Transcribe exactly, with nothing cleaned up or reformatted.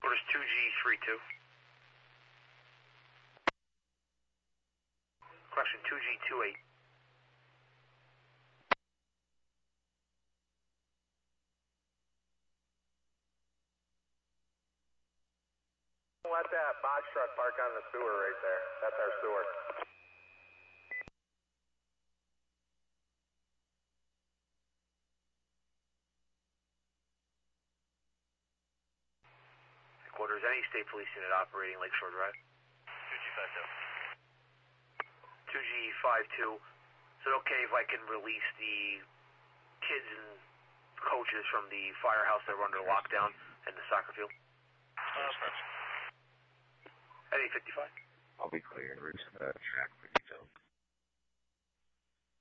Orders two G three two. Correction, two G two eight. Let that box truck park on the sewer right there. That's our sewer. Headquarters, any state police unit operating Lakeshore Drive? two G five two. two G five two. Is it okay if I can release the kids and coaches from the firehouse that were under lockdown and the soccer field? Uh, At eight fifty-five. I'll be clear. Reach the track for details.